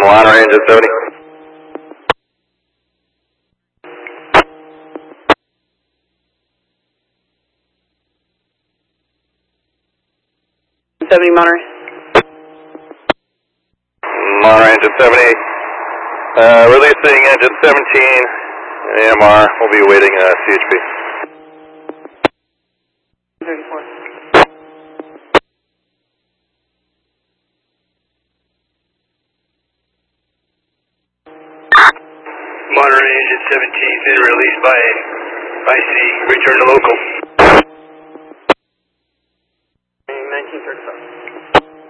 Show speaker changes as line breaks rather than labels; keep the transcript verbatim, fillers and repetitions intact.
line range at seventy.
seventy Monterey.
Monterey engine seventy. Uh, releasing engine seventeen. A M R will be awaiting uh, C H P.
thirty-four.
Monterey engine seventeen been released by I C. Return to local.